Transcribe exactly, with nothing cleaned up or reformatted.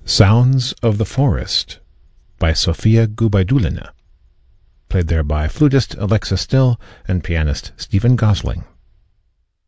Sounds of the Forest by Sofia Gubaidulina, played there by flutist Alexa Still and pianist Stephen Gosling.